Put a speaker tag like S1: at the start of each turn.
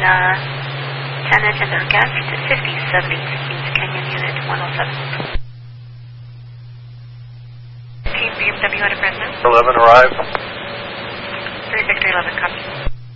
S1: 10 attendant guest to 5070 East Canyon Unit 107. Team BMW out of Fresno.
S2: 11 arrived.
S1: 3 Victor 11, copy.